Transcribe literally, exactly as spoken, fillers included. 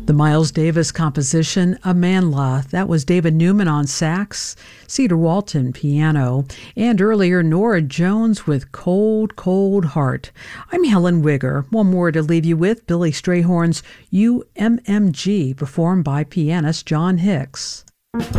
The Miles Davis composition, Amandla, that was David Newman on sax, Cedar Walton piano, and earlier Nora Jones with Cold, Cold Heart. I'm Helen Wigger. One more to leave you with, Billy Strayhorn's U M M G, performed by pianist John Hicks.